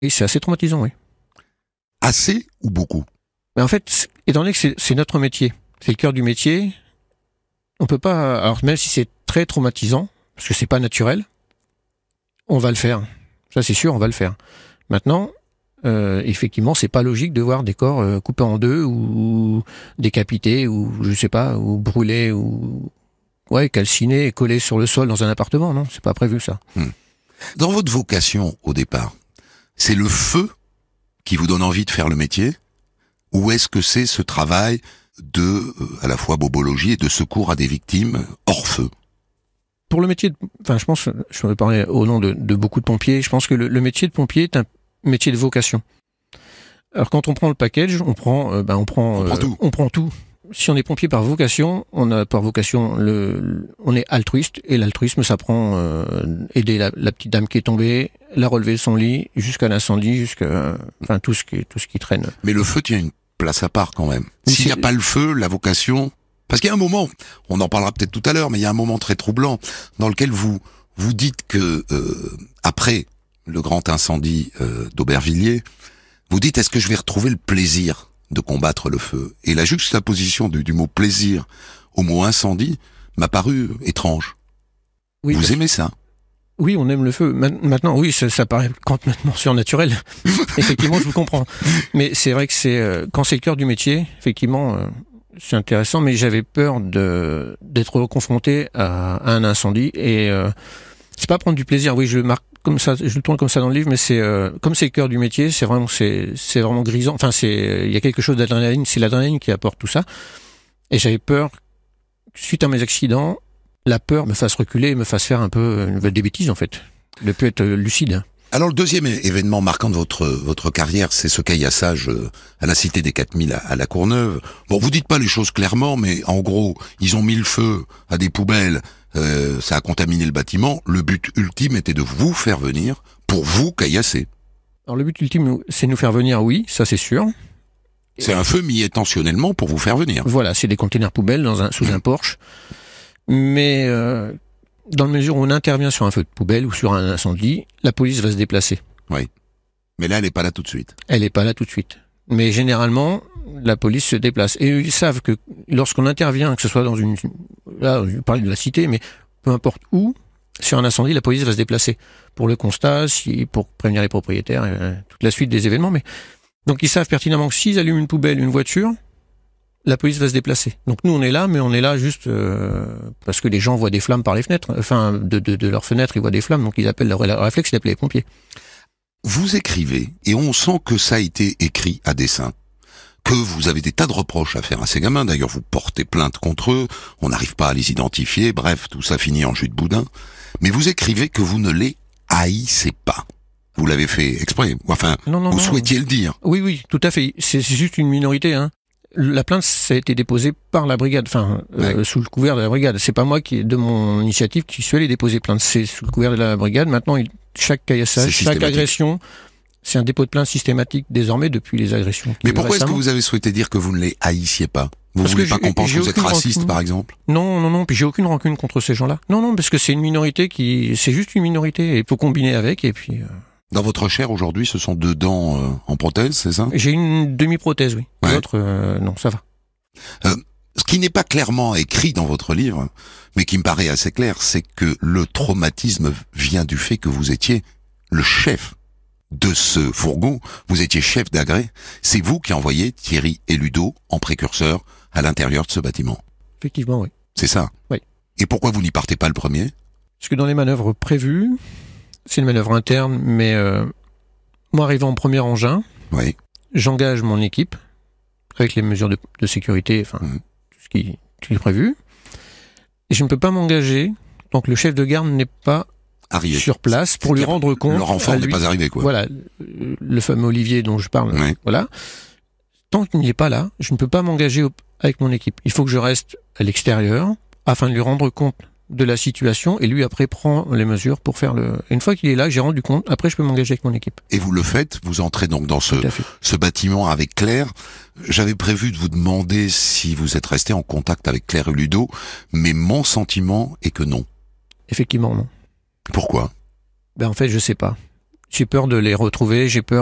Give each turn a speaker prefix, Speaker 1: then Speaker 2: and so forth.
Speaker 1: Et c'est assez traumatisant, oui.
Speaker 2: Assez ou beaucoup?
Speaker 1: Mais en fait, étant donné que c'est notre métier, c'est le cœur du métier, on peut pas... Alors même si c'est très traumatisant, parce que c'est pas naturel, on va le faire. Ça c'est sûr, on va le faire. Maintenant, effectivement, c'est pas logique de voir des corps coupés en deux ou décapités ou je sais pas, ou brûlés ou calcinés et collés sur le sol dans un appartement. Non, c'est pas prévu ça.
Speaker 2: Dans votre vocation au départ, c'est le feu qui vous donne envie de faire le métier, ou est-ce que c'est ce travail de à la fois bobologie et de secours à des victimes hors feu?
Speaker 1: Pour le métier, je pense, je vais parler au nom de beaucoup de pompiers, je pense que le métier de pompier est un métier de vocation. Alors quand on prend le package, on prend tout. On prend tout. Si on est pompier par vocation, on est altruiste, et l'altruisme ça prend aider la petite dame qui est tombée, la relever de son lit, jusqu'à l'incendie, tout ce qui traîne.
Speaker 2: Mais le feu tient une place à part quand même. S'il n'y a pas le feu, la vocation... Parce qu'il y a un moment, on en parlera peut-être tout à l'heure, mais il y a un moment très troublant dans lequel vous dites que après le grand incendie d'Aubervilliers, vous dites, est-ce que je vais retrouver le plaisir de combattre le feu? Et la juxtaposition du mot plaisir au mot incendie m'a paru étrange. Oui, vous aimez ça?
Speaker 1: Oui, on aime le feu. Maintenant, oui, ça paraît complètement surnaturel. Effectivement, je vous comprends. Mais c'est vrai que quand c'est le cœur du métier, effectivement, c'est intéressant, mais j'avais peur d'être confronté à un incendie, et c'est pas prendre du plaisir. Oui, je le marque comme ça, je le tourne comme ça dans le livre, mais comme c'est le cœur du métier, c'est vraiment grisant. Enfin, il y a quelque chose d'adrénaline, c'est l'adrénaline qui apporte tout ça. Et j'avais peur, suite à mes accidents, la peur me fasse reculer et me fasse faire un peu des bêtises, en fait. De plus être lucide.
Speaker 2: Alors le deuxième événement marquant de votre carrière, c'est ce caillassage à la Cité des 4000 à La Courneuve. Bon, vous dites pas les choses clairement, mais en gros, ils ont mis le feu à des poubelles, ça a contaminé le bâtiment. Le but ultime était de vous faire venir pour vous caillasser.
Speaker 1: Alors le but ultime, c'est de nous faire venir, oui, ça c'est sûr.
Speaker 2: C'est un feu mis intentionnellement pour vous faire venir.
Speaker 1: Voilà, c'est des containers poubelles sous un Porsche. Mais dans la mesure où on intervient sur un feu de poubelle ou sur un incendie, la police va se déplacer.
Speaker 2: Oui. Mais là, elle n'est pas là tout de suite.
Speaker 1: Elle n'est pas là tout de suite. Mais généralement, la police se déplace. Et ils savent que lorsqu'on intervient, que ce soit là, je parle de la cité, mais peu importe où, sur un incendie, la police va se déplacer. Pour le constat, pour prévenir les propriétaires, toute la suite des événements. Mais donc ils savent pertinemment que s'ils allument une poubelle, une voiture, la police va se déplacer. Donc nous on est là, mais on est là juste parce que les gens voient des flammes par les fenêtres. Enfin, de leurs fenêtres, ils voient des flammes, donc ils appellent leur réflexe d'appeler les pompiers.
Speaker 2: Vous écrivez, et on sent que ça a été écrit à dessein, que vous avez des tas de reproches à faire à ces gamins. D'ailleurs, vous portez plainte contre eux, on n'arrive pas à les identifier, bref, tout ça finit en jus de boudin. Mais vous écrivez que vous ne les haïssez pas. Vous l'avez fait exprès, enfin, vous souhaitiez le dire.
Speaker 1: Oui, tout à fait. C'est juste une minorité, hein. La plainte, ça a été déposée par la brigade, sous le couvert de la brigade. C'est pas moi de mon initiative, qui suis allé déposer plainte. C'est sous le couvert de la brigade. Maintenant, chaque caillassage, chaque agression, c'est un dépôt de plainte systématique désormais depuis les agressions.
Speaker 2: Mais pourquoi est-ce que vous avez souhaité dire que vous ne les haïssiez pas? Vous voulez pas qu'on pense que vous êtes raciste, par exemple?
Speaker 1: Non, puis j'ai aucune rancune contre ces gens-là. Non, parce que c'est une minorité c'est juste une minorité, et il faut combiner avec, et puis...
Speaker 2: Dans votre chair, aujourd'hui, ce sont 2 dents en prothèse, c'est ça?
Speaker 1: J'ai une demi-prothèse, oui. Ouais. L'autre, non, ça va.
Speaker 2: Ce qui n'est pas clairement écrit dans votre livre, mais qui me paraît assez clair, c'est que le traumatisme vient du fait que vous étiez le chef de ce fourgon, vous étiez chef d'agrès, c'est vous qui envoyez Thierry et Ludo en précurseur à l'intérieur de ce bâtiment.
Speaker 1: Effectivement, oui.
Speaker 2: C'est ça?
Speaker 1: Oui.
Speaker 2: Et pourquoi vous n'y partez pas le premier?
Speaker 1: Parce que dans les manœuvres prévues, c'est une manœuvre interne, mais moi arrivant en premier engin,
Speaker 2: oui,
Speaker 1: j'engage mon équipe avec les mesures de sécurité, tout ce qui est prévu. Et je ne peux pas m'engager, donc le chef de garde n'est pas arrivé sur place pour lui rendre compte.
Speaker 2: Le renfort n'est pas arrivé, quoi.
Speaker 1: Voilà, le fameux Olivier dont je parle. Oui. Voilà. Tant qu'il n'est pas là, je ne peux pas m'engager avec mon équipe. Il faut que je reste à l'extérieur afin de lui rendre compte de la situation, et lui après prend les mesures pour faire Et une fois qu'il est là, j'ai rendu compte, après je peux m'engager avec mon équipe.
Speaker 2: Et vous le faites, vous entrez donc dans ce bâtiment avec Claire. J'avais prévu de vous demander si vous êtes resté en contact avec Claire et Ludo, mais mon sentiment est que non.
Speaker 1: Effectivement, non.
Speaker 2: Pourquoi?
Speaker 1: En fait, je sais pas. J'ai peur de les retrouver, j'ai peur